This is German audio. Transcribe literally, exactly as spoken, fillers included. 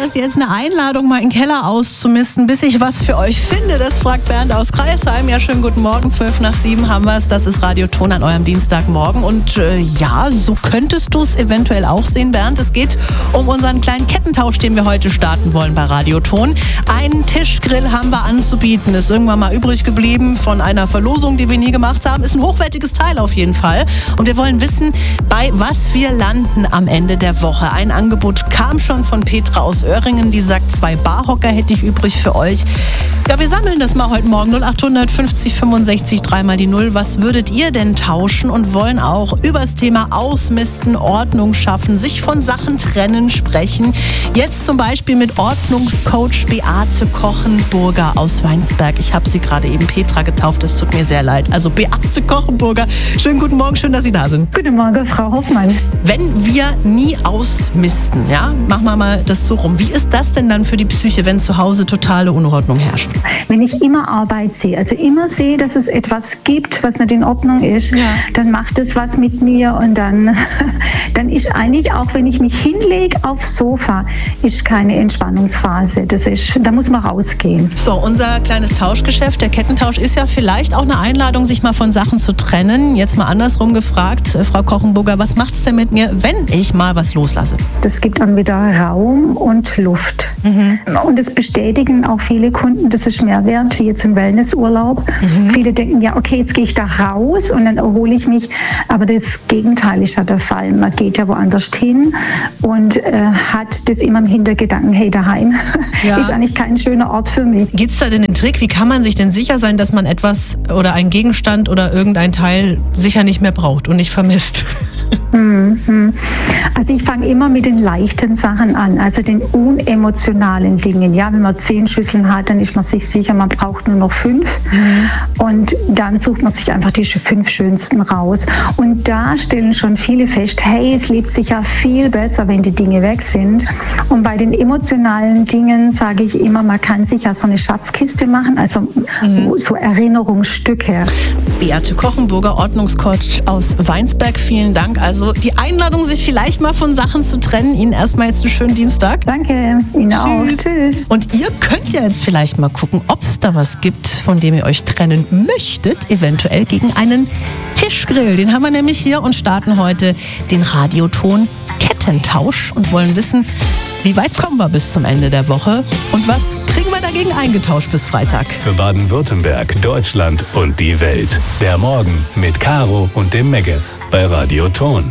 das jetzt eine Einladung, mal in den Keller auszumisten, bis ich was für euch finde? Das fragt Bernd aus Kreisheim. Ja, schönen guten Morgen, zwölf nach sieben haben wir es. Das ist Radioton an eurem Dienstagmorgen. Und äh, ja, so könntest du es eventuell auch sehen, Bernd. Es geht um unseren kleinen Kettentausch, den wir heute starten wollen bei Radioton. Einen Tischgrill haben wir anzubieten. Ist irgendwann mal übrig geblieben von einer Verlosung, die wir nie gemacht haben. Ist ein hochwertiges Teil auf jeden Fall. Und wir wollen wissen, bei was wir landen am Ende der Woche. Ein Angebot kam schon von Petra aus Öhringen. Die sagt, zwei Barhocker hätte ich übrig für euch. Ja, wir sammeln das mal heute Morgen. null acht fünfzig fünfundsechzig drei mal die null. Was würdet ihr denn tauschen? Und wollen auch über das Thema Ausmisten, Ordnung schaffen, sich von Sachen trennen, sprechen. Jetzt zum Beispiel mit Ordnungscoach Beate Kochenburger aus Weinsberg. Ich habe sie gerade eben Petra getauft. Es tut mir sehr leid. Also Beate Kochenburger. Schönen guten Morgen, schön, dass Sie da sind. Guten Morgen, Frau Hoffmann. Wenn wir nie ausmisten, ja, machen wir mal das so rum. Wie ist das denn dann für die Psyche, wenn zu Hause totale Unordnung herrscht? Wenn ich immer Arbeit sehe, also immer sehe, dass es etwas gibt, was nicht in Ordnung ist, ja, dann macht es was mit mir und dann, dann ist eigentlich, auch wenn ich mich hinlege aufs Sofa, ist keine Entspannungsphase. Das ist, da muss man rausgehen. So, unser kleines Tauschgeschäft, der Kettentausch, ist ja vielleicht auch eine Einladung, sich mal von Sachen zu trennen. Jetzt mal andersrum gefragt, äh, Frau Kochenburger, was macht's denn mit mir, wenn ich mal was loslasse? Das gibt dann wieder Raum und Luft. Mhm. Und das bestätigen auch viele Kunden, das ist mehr wert, wie jetzt im Wellnessurlaub. Mhm. Viele denken, ja, okay, jetzt gehe ich da raus und dann erhole ich mich. Aber das Gegenteil ist ja der Fall. Man geht ja woanders hin und äh, hat das immer im Hintergedanken, hey, daheim ja. ist eigentlich kein schöner Ort für mich. Gibt's da denn einen Trick? Wie kann man sich denn sicher sein, dass man etwas oder einen Gegenstand oder irgendein Teil sicher nicht mehr braucht und nicht vermisst? Mhm. Also ich fange immer mit den leichten Sachen an, also den unemotionalen Dingen. Ja, wenn man zehn Schüsseln hat, dann ist man sich sicher, man braucht nur noch fünf. Mhm. Und dann sucht man sich einfach die fünf schönsten raus. Und da stellen schon viele fest, hey, es lebt sich ja viel besser, wenn die Dinge weg sind. Und bei den emotionalen Dingen sage ich immer, man kann sich ja so eine Schatzkiste machen, also mhm. so Erinnerungsstücke. Beate Kochenburger, Ordnungscoach aus Weinsberg, vielen Dank. Also die Einladung, sich vielleicht mal von Sachen zu trennen. Ihnen erstmal jetzt einen schönen Dienstag. Danke, Ihnen Tschüss. Auch. Tschüss. Und ihr könnt ja jetzt vielleicht mal gucken, ob es da was gibt, von dem ihr euch trennen möchtet. Eventuell gegen einen Tischgrill. Den haben wir nämlich hier und starten heute den Radioton Kettentausch und wollen wissen, wie weit kommen wir bis zum Ende der Woche und was kriegen wir dagegen eingetauscht bis Freitag? Für Baden-Württemberg, Deutschland und die Welt. Der Morgen mit Caro und dem Megges bei Radioton.